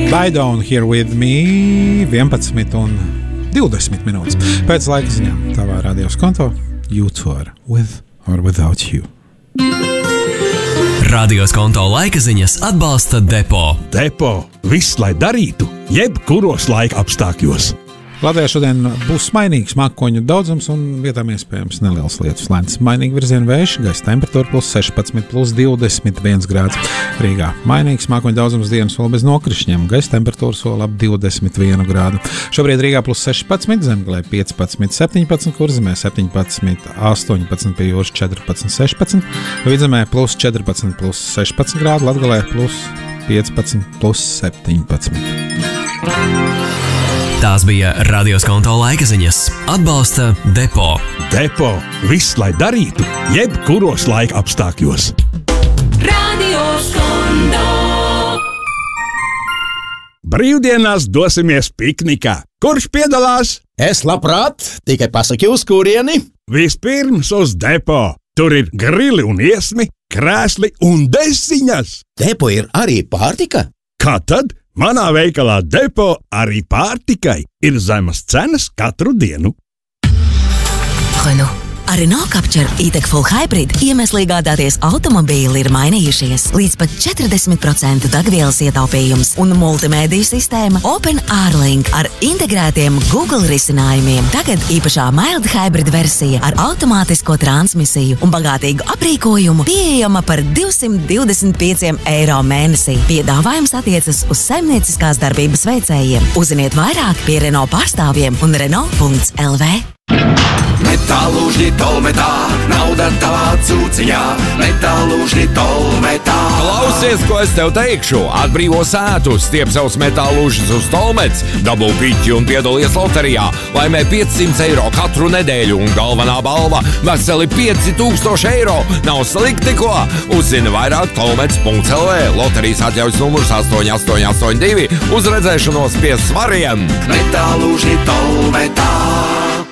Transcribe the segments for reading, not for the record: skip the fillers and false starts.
Lie Down Here With Me 11 un 20 minūtes. Pēc laika ziņām tavā radios konto You Tour With or Without You. Radios konto laika ziņas atbalsta Depo. Depo. Viss, lai darītu, jebkuros laika apstākļos. Latvijā šodien būs mainīgs mākoņu daudzums un vietām iespējams neliels lietus lēns. Mainīgi virziena vējš, gaisa temperatūra plus 16, plus 21 grāds. Rīgā mainīgs mākoņu daudzums dienas vēl bez nokrišņiem, gaisa temperatūra sola ap 21 grādu. Šobrīd Rīgā plus 16, Zemgalē 15, 17, Kurzemē 17, 18, pie jūras 14, 16, Vidzemē plus 14, plus 16 grādu, Latgalē plus 15, plus 17. Tās bija Radios konto laika ziņas. Atbalsta Depo. Depo. Viss, lai darītu, jebkuros laika apstākļos. Radios konto. Brīvdienās dosimies piknikā. Kurš piedalās? Es labprāt, tikai pasaki uz kurieni. Vispirms uz Depo. Tur ir grili un iesmi, krēsli un desiņas. Depo ir arī pārtika? Kā tad? Manā veikalā Depo arī pārtikai ir zemas cenas katru dienu. Renault. Ar Renault Captur e-Tech Full Hybrid iemesli iegādāties automobīli ir mainījušies. Līdz pat 40% degvielas ietaupījums un multimēdiju sistēma Open Airlink ar integrētiem Google risinājumiem. Tagad īpašā mild hybrid versija ar automātisko transmisiju un bagātīgu aprīkojumu pieejama par €225 mēnesī. Piedāvājums attiecas uz saimnieciskās darbības veicējiem. Uzziniet vairāk pie Renault pārstāvjiem un Renault.lv. Metālūžņi Tolmetā, nauda tavā cūciņā. Metālūžņi Tolmetā. Klausies, ko es tev teikšu. Atbrīvo sētu, stiep savus metālūžņus uz Tolmets, dabū piķi un piedalies loterijā. Laimē €500 katru nedēļu un galvenā balva veseli €5000. Nav slikti, ko? Uzzini vairāk Tolmets.lv. Loterijas atļaujas numurs 8882. Uz redzēšanos pie svariem. Metālūžņi Tolmetā.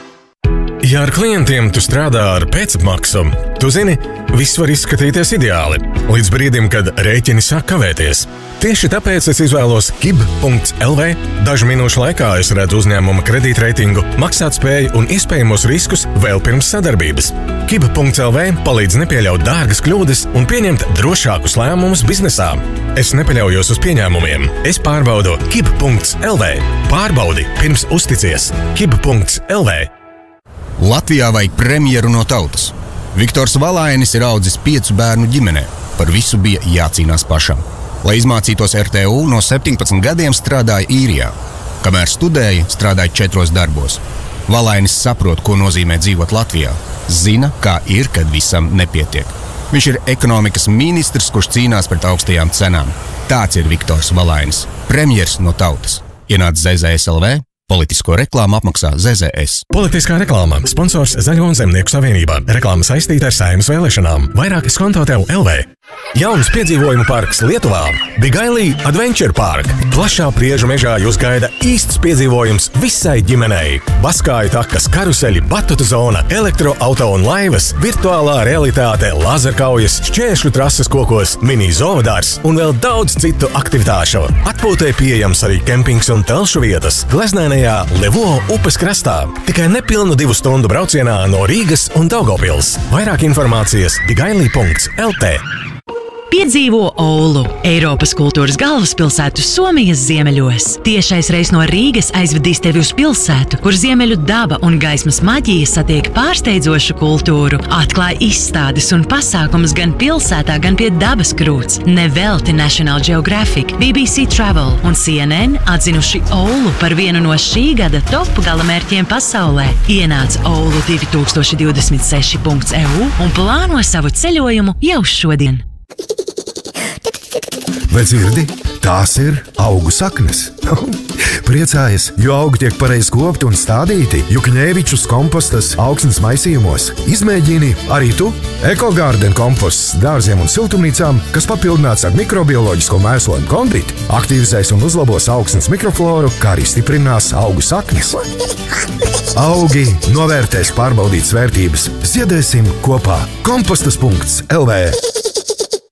Ja ar klientiem tu strādā ar pēcapmaksu, tu zini, viss var izskatīties ideāli, līdz brīdim, kad rēķini sāk kavēties. Tieši tāpēc es izvēlos KIB.lv. Dažu minūšu laikā es redzu uzņēmuma kredītreitingu, maksātspēju un iespējamos riskus vēl pirms sadarbības. KIB.lv palīdz nepieļaut dārgas kļūdas un pieņemt drošākus lēmumus biznesā. Es nepaļaujos uz pieņēmumiem. Es pārbaudu KIB.lv. Pārbaudi pirms uzticies. KIB.lv. Latvijā vajag premjeru no tautas. Viktors Valainis ir audzis 5 bērnu ģimenē. Par visu bija jācīnās pašam. Lai izmācītos RTU, no 17 gadiem strādāja īrijā. Kamēr studēja, strādāja 4 darbos. Valainis saprot, ko nozīmē dzīvot Latvijā. Zina, kā ir, kad visam nepietiek. Viņš ir ekonomikas ministrs, kurš cīnās pret augstajām cenām. Tāds ir Viktors Valainis. Premjers no tautas. Ienāc ZZS.lv. Politisko reklāmu apmaksā ZZS. Politiskā reklāma. Sponsors Zaļo un Zemnieku savienībā. Reklāma saistīta ar Saeimas vēlēšanām. Vairāk skonto tev LV. Jauns piedzīvojumu parks Lietuvā. Bigailī Adventure Park. Plašā priežu mežā jūs gaida īsts piedzīvojums visai ģimenei. Baskāju takas, karuseļi, batutu zona, elektroauto un laivas, virtuālā realitāte, lazerkaujas, šķēršļu trases kokos, mini zoodārs un vēl daudz citu aktivitāšu. Atpūtē pieejams arī kempings un telšu vietas gleznainajā Levo upes krastā. Tikai nepilnu 2 stundu braucienā no Rīgas un Daugavpils. Vairāk informācijas bigailī.lt. Piedzīvo Oulu, Eiropas kultūras galvaspilsētu Somijas ziemeļos. Tiešais reis no Rīgas aizvedīs tevi uz pilsētu, kur ziemeļu daba un gaismas maģija satiek pārsteidzošu kultūru. Atklāj izstādes un pasākumus gan pilsētā, gan pie dabas krūts. Nevelti National Geographic, BBC Travel un CNN atzinuši Oulu par vienu no šī gada top galamērķiem pasaulē. Ienāc oulu2026.eu un plāno savu ceļojumu jau šodien. Vai dzirdi? Tās ir augu saknes. Priecājies, jo augi tiek pareizi kopti un stādīti Jukņēvičus kompostas augsnes maisījumos. Izmēģini arī tu EcoGarden komposts dārziem un siltumnīcām, kas papildināts ar mikrobioloģisko mēslojumu kondīti, aktivizēs un uzlabos augsnes mikrofloru, kā arī stiprinās augu saknes. Augi novērtēs pārbaudītas vērtības. Ziedēsim kopā. Kompostas.lv.